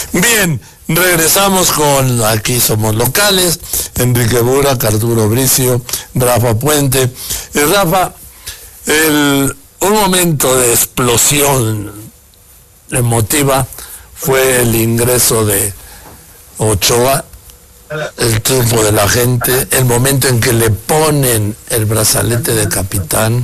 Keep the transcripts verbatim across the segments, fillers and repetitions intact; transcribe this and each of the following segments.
Bien, regresamos con Aquí Somos Locales, Enrique Burak, Arturo Bricio, Rafa Puente. Y Rafa, el, un momento de explosión emotiva fue el ingreso de Ochoa, el triunfo de la gente, el momento en que le ponen el brazalete de capitán,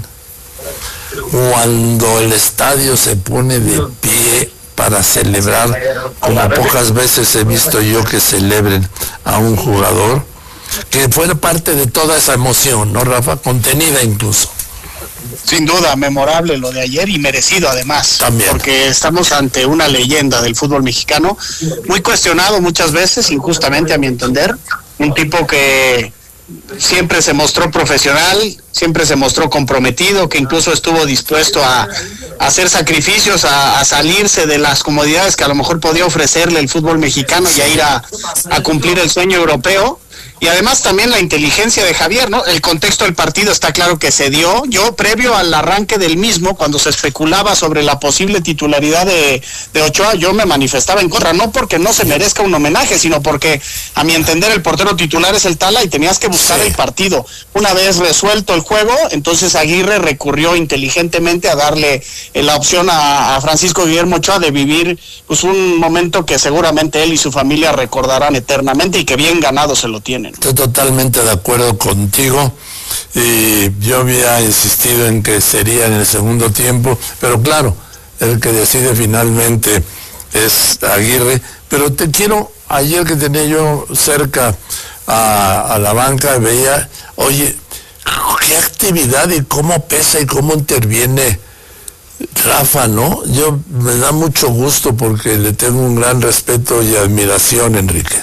cuando el estadio se pone de pie para celebrar, como pocas veces he visto yo que celebren a un jugador, que fue parte de toda esa emoción, ¿no, Rafa? Contenida incluso. Sin duda, memorable lo de ayer y merecido además. También. Porque estamos ante una leyenda del fútbol mexicano, muy cuestionado muchas veces, injustamente a mi entender, un tipo que siempre se mostró profesional, siempre se mostró comprometido, que incluso estuvo dispuesto a, a hacer sacrificios, a, a salirse de las comodidades que a lo mejor podía ofrecerle el fútbol mexicano y a ir a, a cumplir el sueño europeo. Y además también la inteligencia de Javier, ¿no? El contexto del partido está claro que se dio. Yo, previo al arranque del mismo, cuando se especulaba sobre la posible titularidad de, de Ochoa, yo me manifestaba en contra, no porque no se merezca un homenaje, sino porque, a mi entender, el portero titular es el Tala y tenías que buscar sí. el partido. Una vez resuelto el juego, entonces Aguirre recurrió inteligentemente a darle la opción a, a Francisco Guillermo Ochoa de vivir pues un momento que seguramente él y su familia recordarán eternamente y que bien ganado se lo tienen. Estoy totalmente de acuerdo contigo y yo había insistido en que sería en el segundo tiempo, pero claro, el que decide finalmente es Aguirre. Pero te quiero, ayer que tenía yo cerca a, a la banca, veía, oye, qué actividad y cómo pesa y cómo interviene Rafa, ¿no? Yo me da mucho gusto porque le tengo un gran respeto y admiración, Enrique.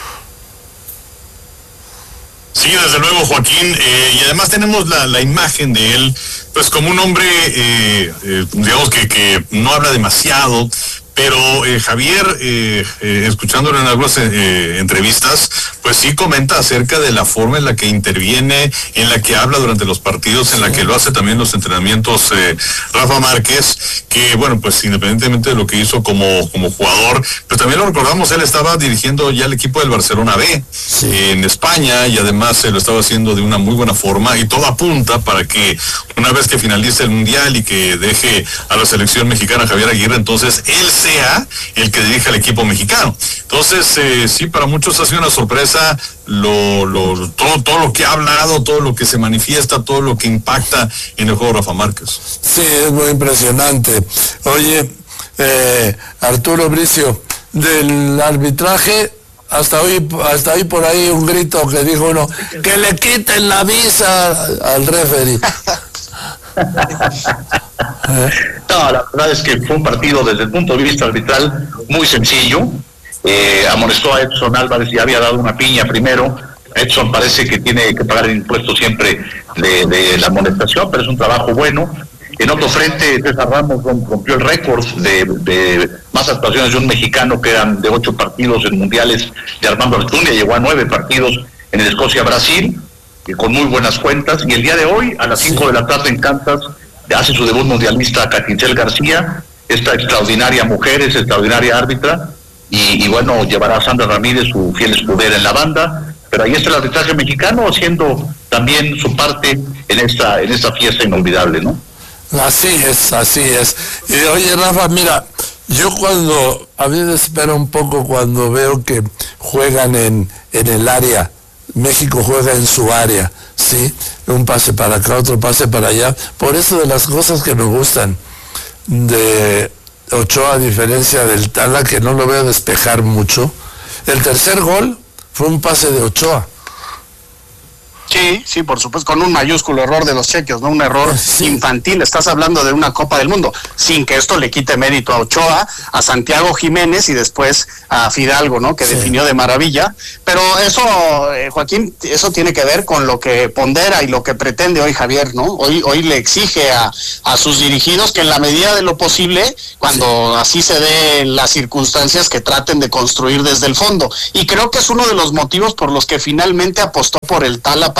Sí, desde luego, Joaquín, eh, y además tenemos la, la imagen de él, pues como un hombre, eh, eh, digamos que, que no habla demasiado, pero eh, Javier, eh, eh, escuchándolo en algunas eh, entrevistas, pues sí comenta acerca de la forma en la que interviene, en la que habla durante los partidos, en la que lo hace también los entrenamientos eh, Rafa Márquez, que bueno, pues independientemente de lo que hizo como, como jugador, pero también lo recordamos, él estaba dirigiendo ya el equipo del Barcelona B sí. eh, en España, y además se eh, lo estaba haciendo de una muy buena forma, y todo apunta para que una vez que finalice el Mundial y que deje a la selección mexicana Javier Aguirre, entonces él se sea el que dirige al equipo mexicano. Entonces, eh, sí, para muchos ha sido una sorpresa lo, lo, todo, todo lo que ha hablado, todo lo que se manifiesta, todo lo que impacta en el juego de Rafa Márquez. Sí, es muy impresionante. Oye, eh, Arturo Bricio, del arbitraje, hasta hoy, hasta hoy por ahí un grito que dijo uno, que le quiten la visa al referee. No, la verdad es que fue un partido desde el punto de vista arbitral muy sencillo. Eh, amonestó a Edson Álvarez, ya había dado una piña primero. Edson parece que tiene que pagar el impuesto siempre de, de la amonestación, pero es un trabajo bueno. En otro frente, César Ramos rompió el récord de, de más actuaciones de un mexicano, que eran de ocho partidos en mundiales de Armando Artuña, llegó a nueve partidos en el Escocia-Brasil, con muy buenas cuentas, y el día de hoy, a las cinco de la tarde en Kansas, hace su debut mundialista Catincel García, esta extraordinaria mujer, es extraordinaria árbitra, y, y bueno, llevará a Sandra Ramírez, su fiel escudera en la banda, pero ahí está el arbitraje mexicano haciendo también su parte en esta, en esta fiesta inolvidable, ¿no? Así es, así es. Y oye, Rafa, mira, yo cuando, a mí me espera un poco cuando veo que juegan en, en el área, México juega en su área, ¿sí? Un pase para acá, otro pase para allá. Por eso de las cosas que me gustan de Ochoa, a diferencia del Tala, que no lo veo despejar mucho, el tercer gol fue un pase de Ochoa. Sí, sí, por supuesto, con un mayúsculo error de los chequios, ¿no? Un error sí. infantil. Estás hablando de una Copa del Mundo, sin que esto le quite mérito a Ochoa, a Santiago Jiménez y después a Fidalgo, ¿no? Que sí. definió de maravilla. Pero eso, eh, Joaquín, eso tiene que ver con lo que pondera y lo que pretende hoy Javier, ¿no? Hoy, hoy le exige a, a sus dirigidos que en la medida de lo posible, cuando sí. así se den las circunstancias, que traten de construir desde el fondo. Y creo que es uno de los motivos por los que finalmente apostó por el Tala para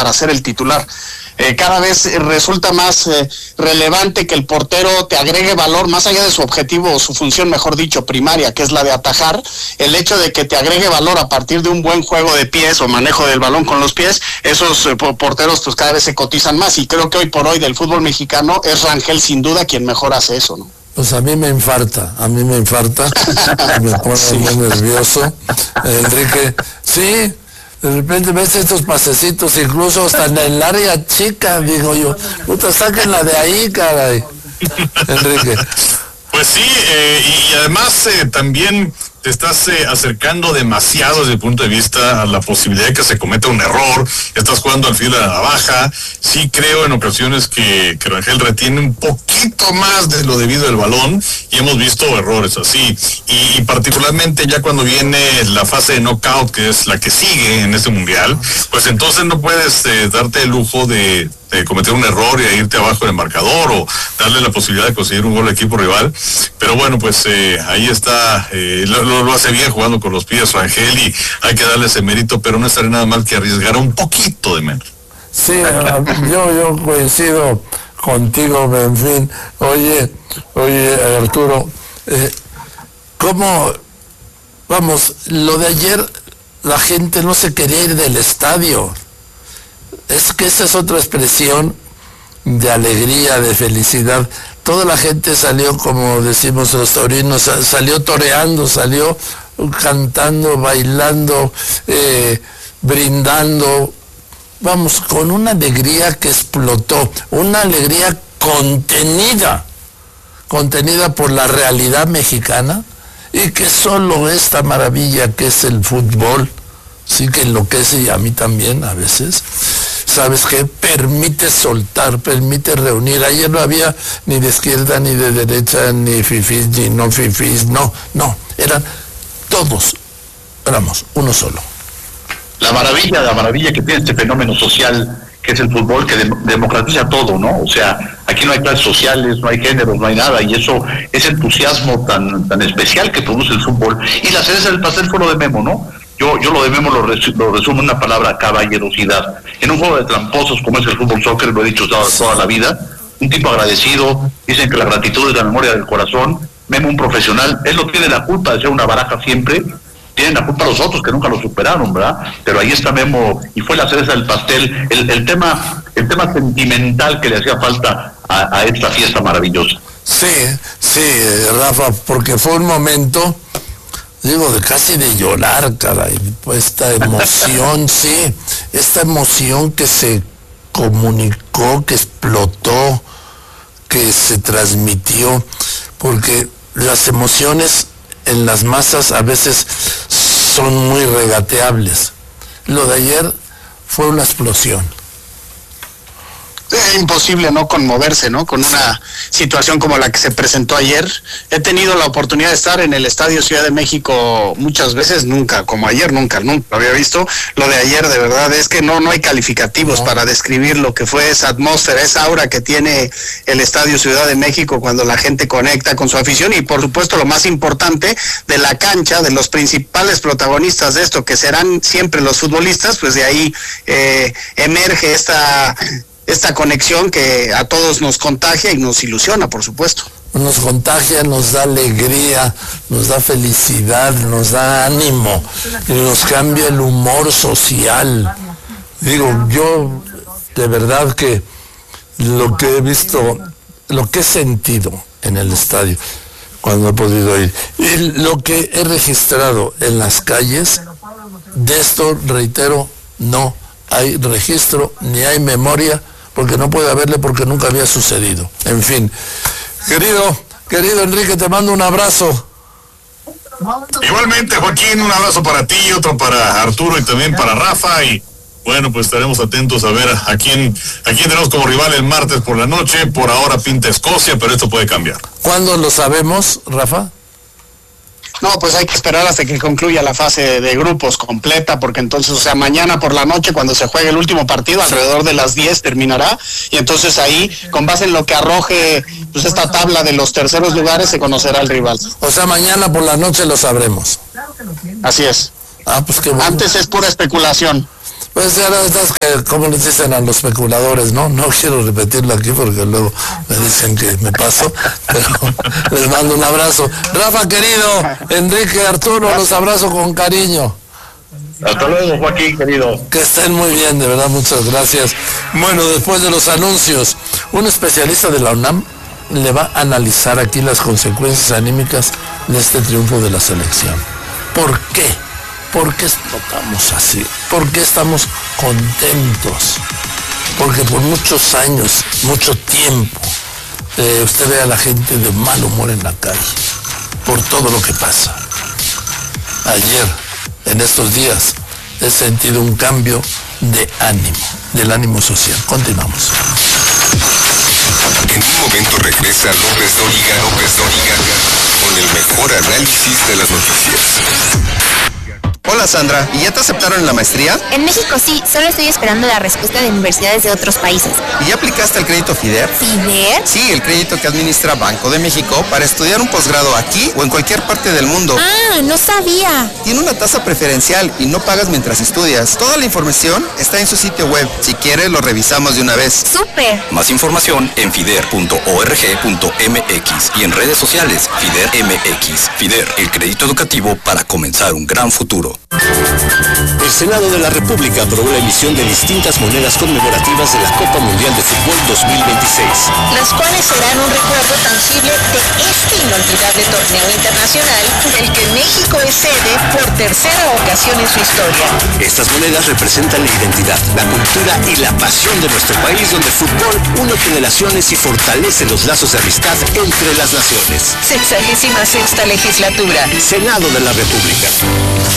para ser el titular. Eh, cada vez resulta más eh, relevante que el portero te agregue valor, más allá de su objetivo o su función, mejor dicho, primaria, que es la de atajar. El hecho de que te agregue valor a partir de un buen juego de pies o manejo del balón con los pies, esos eh, porteros pues cada vez se cotizan más, y creo que hoy por hoy del fútbol mexicano es Rangel sin duda quien mejor hace eso, ¿no? Pues a mí me infarta, a mí me infarta, me pone sí. muy nervioso. Enrique, sí, de repente ves estos pasecitos, incluso hasta en el área chica, digo yo, puta, sáquenla de ahí, caray. Enrique. Pues sí, eh, y además eh, también te estás eh, acercando demasiado desde el punto de vista a la posibilidad de que se cometa un error, estás jugando al filo de la baja. Sí creo en ocasiones que, que Rangel retiene un poquito más de lo debido del balón, y hemos visto errores así, y, y particularmente ya cuando viene la fase de knockout, que es la que sigue en este mundial, pues entonces no puedes eh, darte el lujo de, de cometer un error y de irte abajo en el marcador o darle la posibilidad de conseguir un gol al equipo rival. Pero bueno, pues eh, ahí está, eh, lo, lo, lo hace bien jugando con los pies Rangel, y hay que darle ese mérito, pero no estaría nada mal que arriesgara un poquito de menos. Sí, yo, yo coincido contigo, en fin. Oye, oye, Arturo, eh, ¿cómo, vamos, lo de ayer, la gente no se quería ir del estadio? Es que esa es otra expresión de alegría, de felicidad. Toda la gente salió, como decimos los taurinos, salió toreando, salió cantando, bailando, eh, brindando, vamos, con una alegría que explotó, una alegría contenida, contenida por la realidad mexicana, y que solo esta maravilla que es el fútbol, sí que enloquece, y a mí también a veces, ¿sabes qué? Permite soltar, permite reunir. Ayer no había ni de izquierda, ni de derecha, ni fifís, ni no fifís, no, no, eran todos, éramos uno solo. La maravilla, la maravilla que tiene este fenómeno social que es el fútbol, que de- democratiza todo, ¿no? O sea, aquí no hay clases sociales, no hay géneros, no hay nada, y eso, ese entusiasmo tan, tan especial que produce el fútbol. Y la cereza del pastel fue lo de Memo, ¿no? Yo, yo lo de Memo lo, resu- lo resumo en una palabra: caballerosidad. En un juego de tramposos como es el fútbol soccer, lo he dicho toda, toda la vida, un tipo agradecido, dicen que la gratitud es la memoria del corazón. Memo, un profesional, él no tiene la culpa de ser una baraja siempre, tienen la culpa los otros que nunca lo superaron, ¿verdad? Pero ahí está Memo, y fue la cereza del pastel, el, el tema el tema sentimental que le hacía falta a, a esta fiesta maravillosa. Sí, sí, Rafa, porque fue un momento, digo, de casi de llorar, caray, pues esta emoción, sí, esta emoción que se comunicó, que explotó, que se transmitió, porque las emociones en las masas a veces son muy regateables. Lo de ayer fue una explosión. Es imposible no conmoverse, ¿no? Con una situación como la que se presentó ayer. He tenido la oportunidad de estar en el Estadio Ciudad de México muchas veces, nunca, como ayer, nunca, nunca lo había visto. Lo de ayer, de verdad, es que no, no hay calificativos no. para describir lo que fue esa atmósfera, esa aura que tiene el Estadio Ciudad de México cuando la gente conecta con su afición, y por supuesto lo más importante, de la cancha, de los principales protagonistas de esto, que serán siempre los futbolistas, pues de ahí eh, emerge esta... esta conexión que a todos nos contagia y nos ilusiona, por supuesto. Nos contagia, nos da alegría, nos da felicidad, nos da ánimo, y nos cambia el humor social. Digo, yo de verdad que lo que he visto, lo que he sentido en el estadio cuando he podido ir, y lo que he registrado en las calles, de esto, reitero, no hay registro ni hay memoria, porque no puede haberle, porque nunca había sucedido. En fin, querido, querido Enrique, te mando un abrazo. Igualmente, Joaquín, un abrazo para ti, otro para Arturo y también para Rafa, y bueno, pues estaremos atentos a ver a quién, a quién tenemos como rival el martes por la noche. Por ahora pinta Escocia, pero esto puede cambiar. ¿Cuándo lo sabemos, Rafa? No, pues hay que esperar hasta que concluya la fase de grupos completa, porque entonces, o sea, mañana por la noche, cuando se juegue el último partido, alrededor de las diez terminará, y entonces ahí, con base en lo que arroje pues esta tabla de los terceros lugares, se conocerá el rival. O sea, mañana por la noche lo sabremos. Así es. Ah, pues qué bueno. Antes es pura especulación. Pues ya la verdad es que, como les dicen a los especuladores, ¿no? No quiero repetirlo aquí porque luego me dicen que me paso, pero les mando un abrazo. Rafa, querido, Enrique, Arturo, los abrazo con cariño. Hasta luego, Joaquín, querido. Que estén muy bien, de verdad, muchas gracias. Bueno, después de los anuncios, un especialista de la UNAM le va a analizar aquí las consecuencias anímicas de este triunfo de la selección. ¿Por qué? ¿Por qué estamos así? ¿Por qué estamos contentos? Porque por muchos años, mucho tiempo, eh, usted ve a la gente de mal humor en la calle, por todo lo que pasa. Ayer, en estos días, he sentido un cambio de ánimo, del ánimo social. Continuamos. En un momento regresa López Dóriga, López Dóriga, con el mejor análisis de las noticias. Hola Sandra, ¿y ya te aceptaron en la maestría? En México sí, solo estoy esperando la respuesta de universidades de otros países. ¿Y ya aplicaste el crédito FIDER? ¿FIDER? Sí, el crédito que administra Banco de México para estudiar un posgrado aquí o en cualquier parte del mundo. Ah, no sabía. Tiene una tasa preferencial y no pagas mientras estudias. Toda la información está en su sitio web. Si quieres, lo revisamos de una vez. ¡Súper! Más información en fider punto org punto m x y en redes sociales FIDER M X. FIDER, el crédito educativo para comenzar un gran futuro. El Senado de la República aprobó la emisión de distintas monedas conmemorativas de la Copa Mundial de Fútbol dos mil veintiséis. Las cuales serán un recuerdo tangible de este inolvidable torneo internacional del que México es sede por tercera ocasión en su historia. Estas monedas representan la identidad, la cultura y la pasión de nuestro país, donde el fútbol une generaciones y fortalece los lazos de amistad entre las naciones. Sexagésima sexta legislatura. Senado de la República.